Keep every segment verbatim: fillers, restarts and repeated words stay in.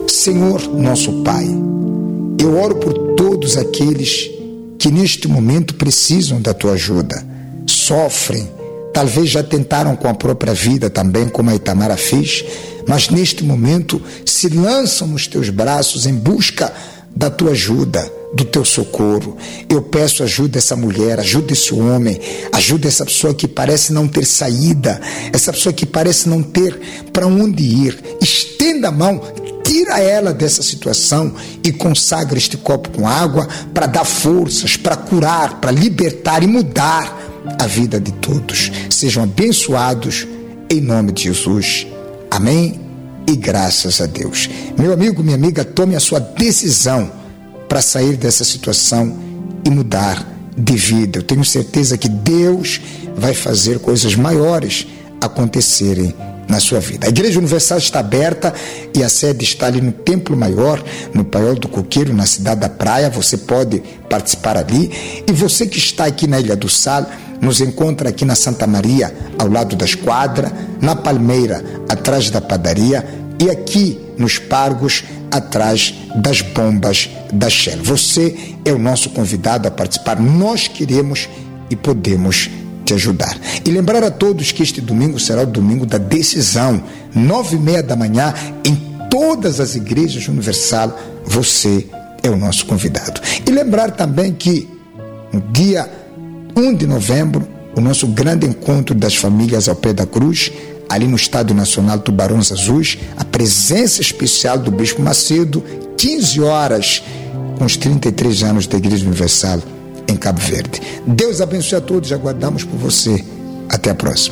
Senhor, nosso Pai, eu oro por todos aqueles que neste momento precisam da tua ajuda, sofrem, talvez já tentaram com a própria vida também, como a Itamara fez, mas neste momento se lançam nos teus braços em busca da tua ajuda, do teu socorro. Eu peço ajuda essa mulher, ajuda esse homem, ajuda essa pessoa que parece não ter saída, essa pessoa que parece não ter para onde ir. Estenda a mão, tira ela dessa situação e consagra este copo com água para dar forças, para curar, para libertar e mudar a vida de todos. Sejam abençoados em nome de Jesus. Amém e graças a Deus. Meu amigo, minha amiga, tome a sua decisão para sair dessa situação e mudar de vida. Eu tenho certeza que Deus vai fazer coisas maiores acontecerem na sua vida. A Igreja Universal está aberta e a sede está ali no Templo Maior, no Paiol do Coqueiro, na cidade da Praia. Você pode participar ali. E você que está aqui na Ilha do Sal, nos encontra aqui na Santa Maria, ao lado da Esquadra, na Palmeira, atrás da padaria, e aqui nos Pargos, atrás das bombas da Shell. Você é o nosso convidado a participar. Nós queremos e podemos te ajudar. E lembrar a todos que este domingo será o domingo da decisão, nove e meia da manhã, em todas as igrejas Universal. Você é o nosso convidado. E lembrar também que no dia primeiro de novembro, o nosso grande encontro das famílias ao pé da cruz, ali no Estádio Nacional Tubarões Azuis, a presença especial do Bispo Macedo, quinze horas, com os trinta e três anos da Igreja Universal em Cabo Verde. Deus abençoe a todos, aguardamos por você. Até a próxima.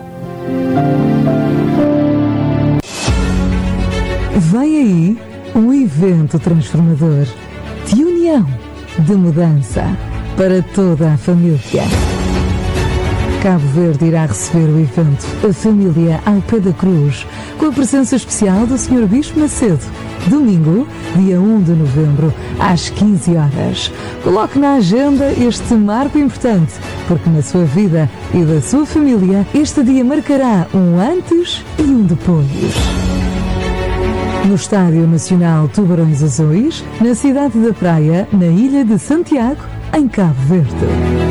Vai aí um evento transformador, de união, de mudança, para toda a família. Cabo Verde irá receber o evento A Família ao Pé da Cruz, com a presença especial do senhor Bispo Macedo, domingo, dia primeiro de novembro, às quinze horas. Coloque na agenda este marco importante, porque na sua vida e da sua família, este dia marcará um antes e um depois. No Estádio Nacional Tubarões Azuis, na cidade da Praia, na Ilha de Santiago, em Cabo Verde.